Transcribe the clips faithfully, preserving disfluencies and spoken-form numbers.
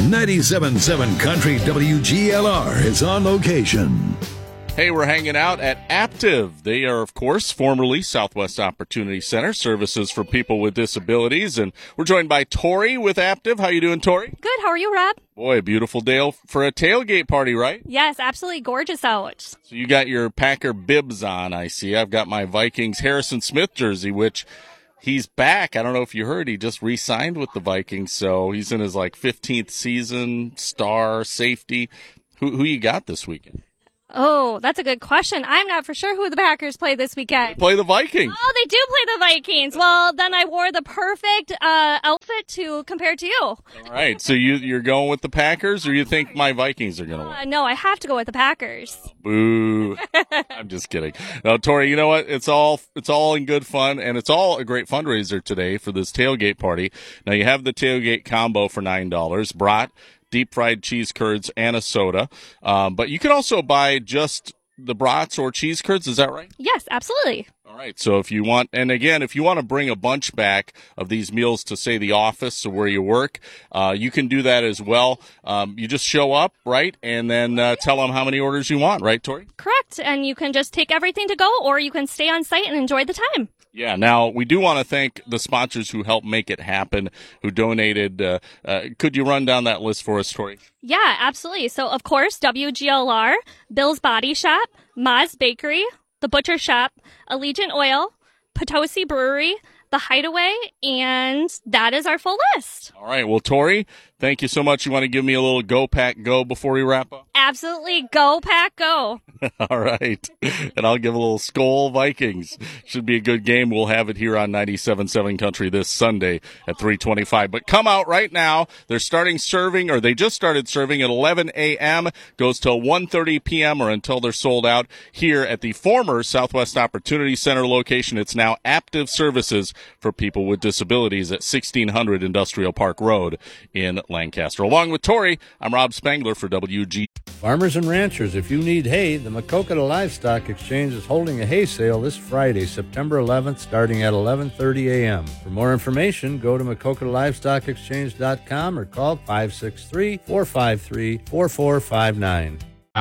ninety-seven point seven Country W G L R is on location. Hey, we're hanging out at Aptiv. They are, of course, formerly Southwest Opportunity Center, services for people with disabilities. And we're joined by Tori with Aptiv. How you doing, Tori? Good. How are you, Rob? Boy, a beautiful day for a tailgate party, right? Yes, absolutely gorgeous out. So you got your Packer bibs on, I see. I've got my Vikings Harrison Smith jersey, which he's back. I don't know if you heard, he just re-signed with the Vikings. So he's in his, like, fifteenth season, star, safety. Who, who you got this weekend? Oh, that's a good question. I'm not for sure who the Packers play this weekend. They play the Vikings. Oh, they do play the Vikings. Well, then I wore the perfect uh, outfit to compare to you. All right. So you, you're going with the Packers, or you think my Vikings are going to uh, win? No, I have to go with the Packers. Boo. I'm just kidding. No, Tori, you know what? It's all it's all in good fun, and it's all a great fundraiser today for this tailgate party. Now, you have the tailgate combo for nine dollars. Brat, deep fried cheese curds, and a soda. Um, but you can also buy just the brats or cheese curds. Is that right? Yes, absolutely. All right. So if you want, and again, if you want to bring a bunch back of these meals to, say, the office or where you work, uh, you can do that as well. Um, you just show up, right, and then uh, tell them how many orders you want, right, Tori? Correct. And you can just take everything to go, or you can stay on site and enjoy the time. Yeah. Now, we do want to thank the sponsors who helped make it happen, who donated. Uh, uh, could you run down that list for us, Tori? Yeah, absolutely. So, of course, W G L R, Bill's Body Shop, Ma's Bakery, The Butcher Shop, Allegiant Oil, Potosi Brewery, The Hideaway, and that is our full list. All right. Well, Tori, thank you so much. You want to give me a little go, Pack, go before we wrap up? Absolutely. Go, Pack, go. All right. And I'll give a little Skol Vikings. Should be a good game. We'll have it here on ninety-seven point seven Country this Sunday at three twenty-five. But come out right now. They're starting serving, or they just started serving at eleven a.m. Goes till one thirty p.m. or until they're sold out here at the former Southwest Opportunity Center location. It's now Aptiv Services for people with disabilities at sixteen hundred Industrial Park Road in Lancaster. Along with Tori, I'm Rob Spangler for W G. Farmers and ranchers, if you need hay, the Maquoketa Livestock Exchange is holding a hay sale this Friday, September eleventh, starting at eleven thirty a.m. For more information, go to maquoketa livestock exchange dot com or call five six three, four five three, four four five nine.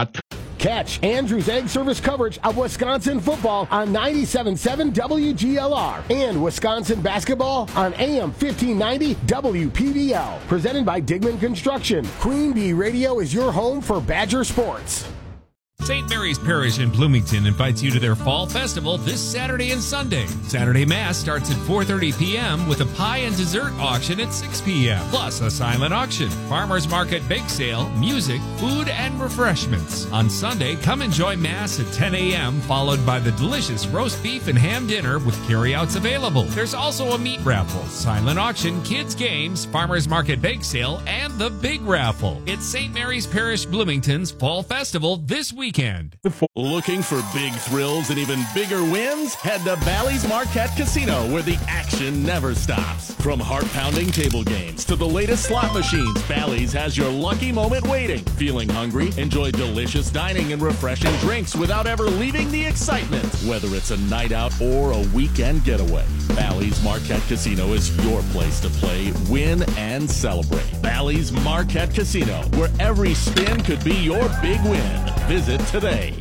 Catch Andrew's Egg Service coverage of Wisconsin football on ninety-seven point seven W G L R and Wisconsin basketball on A M fifteen ninety W P B L. Presented by Digman Construction. Queen Bee Radio is your home for Badger sports. Saint Mary's Parish in Bloomington invites you to their Fall Festival this Saturday and Sunday. Saturday Mass starts at four thirty p.m. with a pie and dessert auction at six p.m. plus a silent auction, farmers market bake sale, music, food, and refreshments. On Sunday, come enjoy Mass at ten a.m. followed by the delicious roast beef and ham dinner with carryouts available. There's also a meat raffle, silent auction, kids games, farmers market bake sale, and the big raffle. It's Saint Mary's Parish Bloomington's Fall Festival this weekend. Looking for big thrills and even bigger wins? Head to Bally's Marquette Casino, where the action never stops. From heart-pounding table games to the latest slot machines, Bally's has your lucky moment waiting. Feeling hungry? Enjoy delicious dining and refreshing drinks without ever leaving the excitement. Whether it's a night out or a weekend getaway, Bally's Marquette Casino is your place to play, win, and celebrate. Bally's Marquette Casino, where every spin could be your big win. Visit today.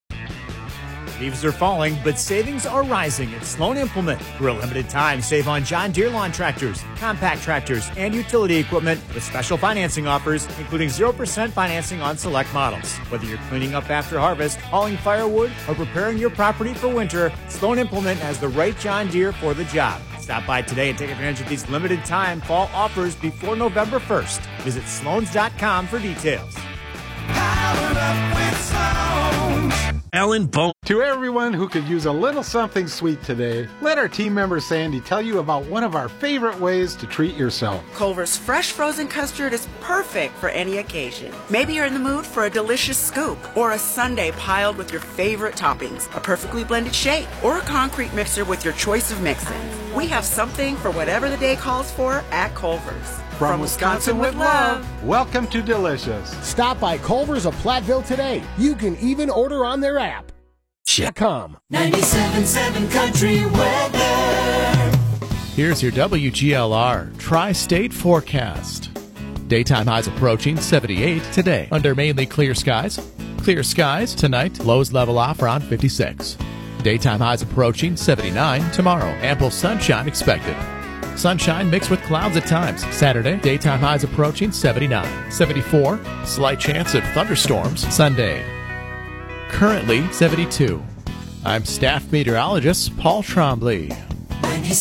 Leaves are falling, but savings are rising at Sloan Implement. For a limited time, save on John Deere lawn tractors, compact tractors, and utility equipment with special financing offers, including zero percent financing on select models. Whether you're cleaning up after harvest, hauling firewood, or preparing your property for winter, Sloan Implement has the right John Deere for the job. Stop by today and take advantage of these limited time fall offers before November first. Visit sloans dot com for details. Powered up with Sloan. Ellen Bone. To everyone who could use a little something sweet today, let our team member Sandy tell you about one of our favorite ways to treat yourself. Culver's fresh frozen custard is perfect for any occasion. Maybe you're in the mood for a delicious scoop or a sundae piled with your favorite toppings, a perfectly blended shake, or a concrete mixer with your choice of mix-ins. We have something for whatever the day calls for at Culver's. From, From Wisconsin, Wisconsin with love. Welcome to Delicious. Stop by Culver's of Platteville today. You can even order on their app. Check com. ninety-seven point seven Country Weather. Here's your W G L R Tri-State Forecast. Daytime highs approaching seventy-eight today under mainly clear skies. Clear skies tonight, lows level off around fifty-six. Daytime highs approaching seventy-nine tomorrow. Ample sunshine expected. Sunshine mixed with clouds at times. Saturday, daytime highs approaching seventy-nine. seventy-four, slight chance of thunderstorms. Sunday, currently seventy-two. I'm staff meteorologist Paul Trombley.